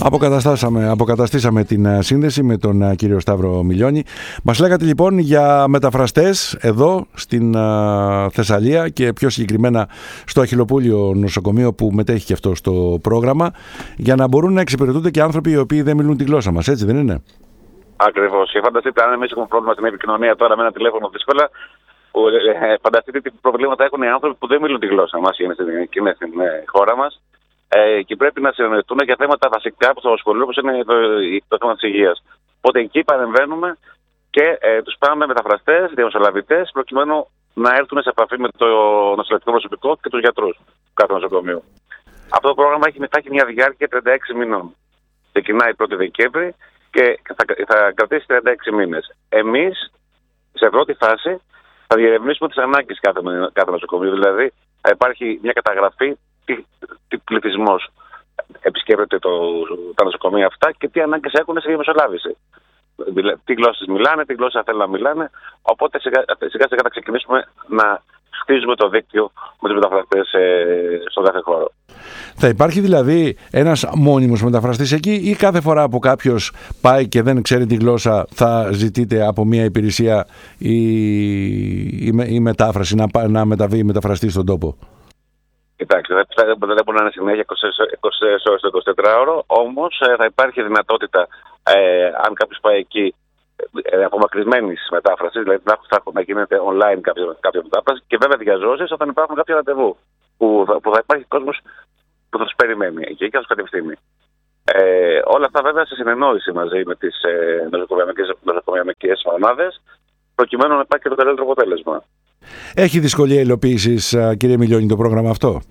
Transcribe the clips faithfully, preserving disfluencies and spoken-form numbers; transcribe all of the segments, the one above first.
Αποκαταστάσαμε, αποκαταστήσαμε την σύνδεση με τον κύριο Σταύρο Μιλιώνη. Μας λέγατε λοιπόν για μεταφραστές εδώ στην Θεσσαλία και πιο συγκεκριμένα στο Αχιλλοπούλιο νοσοκομείο που μετέχει και αυτό στο πρόγραμμα, για να μπορούν να εξυπηρετούνται και άνθρωποι οι οποίοι δεν μιλούν τη γλώσσα μας, έτσι δεν είναι? Ακριβώς. Και φανταστείτε, αν εμείς έχουμε πρόβλημα στην επικοινωνία τώρα με ένα τηλέφωνο δύσκολα, ε, φανταστείτε τι προβλήματα έχουν οι άνθρωποι που δεν μιλούν τη γλώσσα μας και είναι στην, και είναι στην ε, χώρα μας. Ε, και πρέπει να συνεννοηθούν για θέματα βασικά που θα ασχολούν, όπως είναι το, το θέμα της υγείας. Οπότε εκεί παρεμβαίνουμε και ε, τους πάμε μεταφραστές, διαμεσολαβητές, προκειμένου να έρθουν σε επαφή με το νοσηλευτικό προσωπικό και τους γιατρούς του κάθε νοσοκομείου. Αυτό το πρόγραμμα έχει, θα έχει μια διάρκεια τριάντα έξι μηνών. Ξεκινάει πρώτη Δεκέμβρη και θα, θα κρατήσει τριάντα έξι μήνες. Εμείς, σε πρώτη φάση, θα διερευνήσουμε τις ανάγκες κάθε, κάθε νοσοκομείου. Δηλαδή, θα υπάρχει μια καταγραφή τι, τι πληθυσμός επισκέπτεται το, τα νοσοκομεία αυτά και τι ανάγκες έχουν σε διαμεσολάβηση. Τι γλώσσες μιλάνε, τι γλώσσα θέλουν να μιλάνε. Οπότε σιγά σιγά θα ξεκινήσουμε να χτίζουμε το δίκτυο με τους μεταφραστές ε, στον κάθε χώρο. Θα υπάρχει δηλαδή ένας μόνιμος μεταφραστής εκεί, ή κάθε φορά που κάποιος πάει και δεν ξέρει τη γλώσσα θα ζητείτε από μια υπηρεσία η, η, η μετάφραση, να, να μεταβεί η μεταφραστή στον τόπο? Κοιτάξτε, δεν μπορεί να είναι συνέχεια είκοσι ώρες το εικοσιτετράωρο, όμως ε, θα υπάρχει δυνατότητα, ε, αν κάποιος πάει εκεί, ε, απομακρυσμένης μετάφρασης, δηλαδή θα, θα γίνεται online κάποια, κάποια μετάφραση, και βέβαια διαζώσεις όταν υπάρχουν κάποια ραντεβού, που θα, που θα υπάρχει κόσμος που θα τους περιμένει εκεί και θα τους κατευθύνει. Ε, όλα αυτά βέβαια σε συνεννόηση μαζί με τις ε, νοσοκομιακές ομάδες, προκειμένου να υπάρχει και το καλύτερο αποτέλεσμα. Έχει δυσκολία υλοποίησης, κύριε Μιλιώνη, το πρόγραμμα αυτό?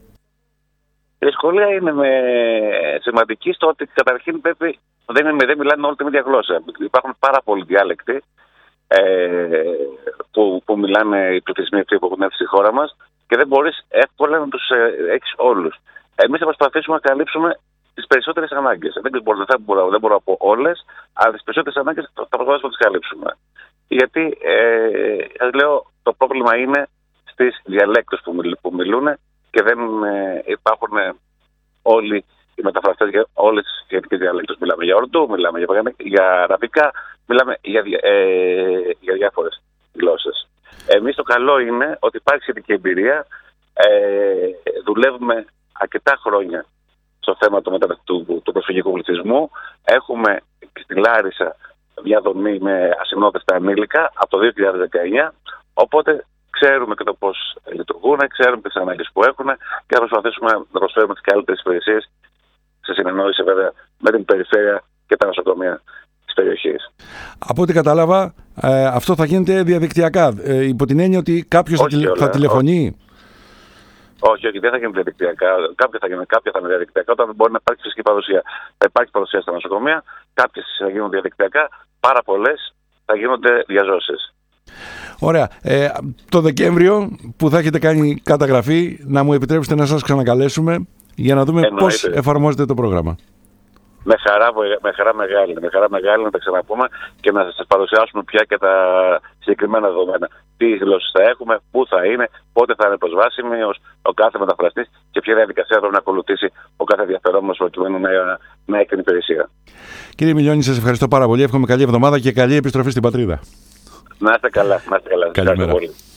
Η δυσκολία είναι με σημαντική στο ότι καταρχήν πρέπει, δεν, είναι, δεν μιλάνε όλη την ίδια γλώσσα. Υπάρχουν πάρα πολλοί διάλεκτοι ε, που, που μιλάνε οι πληθυσμοί αυτοί που έχουν έρθει στη χώρα μας και δεν μπορείς εύκολα να τους ε, έχεις όλους. Εμείς θα προσπαθήσουμε να καλύψουμε τις περισσότερες ανάγκες. Δεν μπορώ, δεν μπορώ, δεν μπορώ να πω όλες, αλλά τις περισσότερες ανάγκες θα προσπαθήσουμε να τις καλύψουμε. Γιατί, ε, λέω, το πρόβλημα είναι στις διαλέκτους που, μιλ, που μιλούν και δεν ε, υπάρχουν ε, όλοι οι μεταφραστές για όλες τις σχετικές διαλέκτους. Μιλάμε για Ορντού, μιλάμε για, για αραβικά, μιλάμε για, ε, για διάφορες γλώσσες. Εμείς το καλό είναι ότι υπάρχει σχετική εμπειρία. Ε, δουλεύουμε αρκετά χρόνια στο θέμα του, του, του προσφυγικού πληθυσμού. Έχουμε στη Λάρισα μια δομή με ασυνόδευτα ανήλικα από το δύο χιλιάδες δεκαεννιά, οπότε ξέρουμε και το πώς λειτουργούν, ξέρουμε τις ανάγκες που έχουν και θα προσπαθήσουμε να προσφέρουμε τις καλύτερες υπηρεσίες σε συνεννόηση βέβαια με την περιφέρεια και τα νοσοκομεία της περιοχής. Από ό,τι κατάλαβα, ε, αυτό θα γίνεται διαδικτυακά, ε, υπό την έννοια ότι κάποιος όχι θα, τηλε, θα τηλεφωνεί. Όχι, όχι, δεν θα γίνει διαδικτυακά. Κάποια θα γίνουν, κάποια θα είναι διαδικτυακά, όταν μπορεί να υπάρξει φυσική παρουσία. Θα υπάρχει παρουσία στα νοσοκομεία, κάποιες θα γίνουν διαδικτυακά, πάρα πολλές θα γίνονται διαζώσεις. Ωραία. Ε, το Δεκέμβριο που θα έχετε κάνει καταγραφή, να μου επιτρέψετε να σας ξανακαλέσουμε για να δούμε Εννοείται. πώς εφαρμόζεται το πρόγραμμα. Με χαρά, με χαρά μεγάλη, με χαρά μεγάλη να τα ξαναπούμε και να σας παρουσιάσουμε πια και τα συγκεκριμένα δεδομένα. Τι γλώσσες θα έχουμε, πού θα είναι, πότε θα είναι προσβάσιμος ο κάθε μεταφραστής και ποια διαδικασία θα να ακολουθήσει ο κάθε ενδιαφερόμενος προκειμένου να, να έχει την υπηρεσία. Κύριε Μιλιώνη, σας ευχαριστώ πάρα πολύ. Εύχομαι καλή εβδομάδα και καλή επιστροφή στην πατρίδα. Να είστε καλά. Να είστε καλά. Καλημέρα.